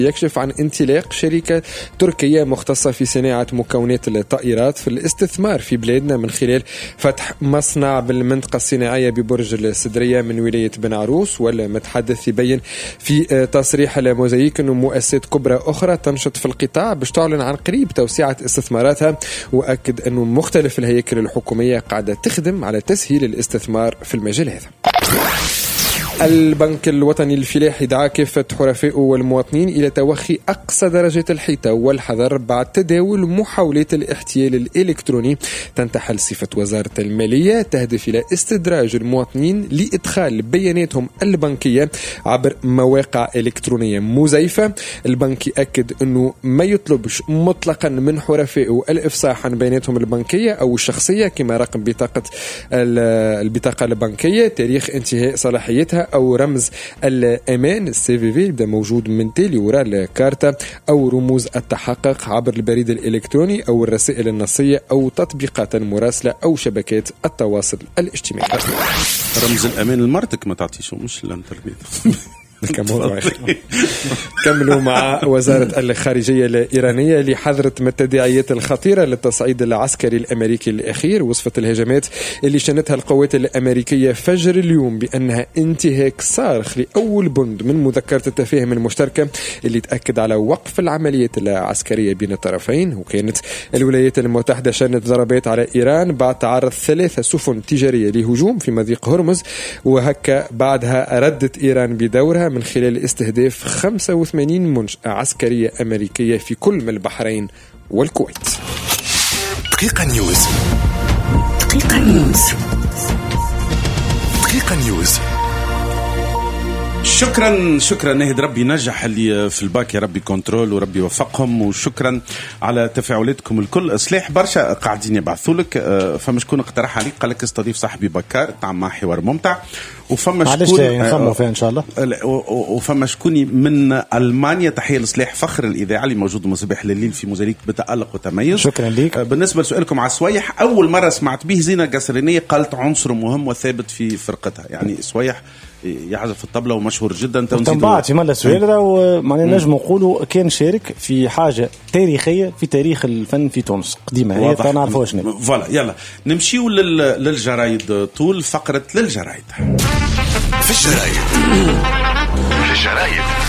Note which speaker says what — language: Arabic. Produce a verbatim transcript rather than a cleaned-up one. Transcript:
Speaker 1: يكشف عن انطلاق شركة تركية مختصة في صناعة مكونات الطائرات في الاستثمار في بلادنا من خلال فتح مصنع بالمنطقة الصناعية ببرج السدرية من ولاية بن عروس. والمتحدث يبين في تصريح الموزايك أنه مؤسسات كبرى أخرى تنشط في القطاع باش تعلن عن قريب توسعة استثماراتها، وأكد أنه مختلف الهياكل الحكومية قاعدة تخدم على تسهيل الاستثمار في المجال هذا. البنك الوطني الفلاحي دعا كافة حرفائه والمواطنين إلى توخي أقصى درجة الحيطة والحذر بعد تداول محاولات الاحتيال الإلكتروني. تنتحل صفة وزارة المالية تهدف إلى استدراج المواطنين لإدخال بياناتهم البنكية عبر مواقع إلكترونية مزيفة. البنك يأكد أنه ما يطلبش مطلقا من حرفائه الإفصاح عن بياناتهم البنكية أو الشخصية كما رقم بطاقة البطاقة البنكية، تاريخ انتهاء صلاحيتها أو رمز الأمان السي في في يبدأ موجود من تالي وراء الكارتة، أو رموز التحقق عبر البريد الإلكتروني أو الرسائل النصية أو تطبيقات المراسلة أو شبكات التواصل الاجتماعي.
Speaker 2: رمز الأمان المرتك ما تعطيشه مش الانترنت.
Speaker 1: كملوا مع وزارة الخارجية الإيرانية اللي حذرت من التداعيات الخطيرة للتصعيد العسكري الأمريكي الأخير. وصفت الهجمات اللي شنتها القوات الأمريكية فجر اليوم بأنها انتهاك صارخ لأول بند من مذكرة التفاهم المشتركة اللي تأكد على وقف العمليات العسكرية بين الطرفين. وكانت الولايات المتحدة شنت ضربات على إيران بعد تعرض ثلاثة سفن تجارية لهجوم في مضيق هرمز، وهكا بعدها ردت إيران بدورها من خلال استهداف خمسة وثمانين منشأة عسكرية أمريكية في كل من البحرين والكويت.
Speaker 3: دقيقة نيوز. دقيقة نيوز. دقيقة نيوز.
Speaker 2: شكرا شكرا نهد، ربي نجح اللي في الباك يا ربي كنترول وربي يوفقهم، وشكرا على تفاعلاتكم الكل. صلاح برشا قاعدين يبعثوا لك، فما شكون اقترح عليك قال لك استضيف صاحبي بكار تعمل مع حوار ممتع، وفما شكون
Speaker 4: نخمو فيها ان شاء الله،
Speaker 2: وفما شكون من المانيا. تحيه لصلاح فخر الاذاعه اللي موجود مصباح الليل في موزاريك بتالق وتميز.
Speaker 4: شكرا ليك.
Speaker 2: بالنسبه لسؤالكم على سويح، اول مره سمعت به زينه قصرينيه قالت عنصر مهم وثابت في فرقتها، يعني سويح يعزف الطبلة ومشهور جدا.
Speaker 4: تنبعت في مالا سوير ومعنى نجم نقولوا كان شارك في حاجة تاريخية في تاريخ الفن في تونس قديمة، هي تنعرفوها شنو.
Speaker 2: فوالا يلا نمشيو للجرايد، طول فقرة للجرايد.
Speaker 3: في الجرايد. في الجرايد